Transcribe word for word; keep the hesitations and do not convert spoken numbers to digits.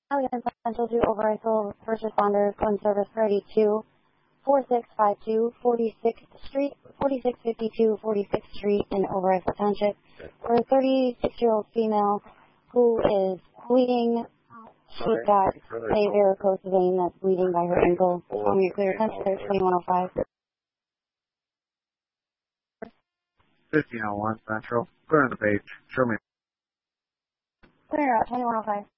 Alien Central to Overijssel, first responders, phone service ready to four six five two forty-sixth Street, forty-six fifty-two forty-sixth Street in Overijssel Township, for a thirty-six-year-old female who is bleeding. She's got a varicose vein that's bleeding by her ankle. From your clear temperature, twenty-one oh five. fifteen oh one Central. Clear on the page. Show me. Clear out, twenty-one oh five.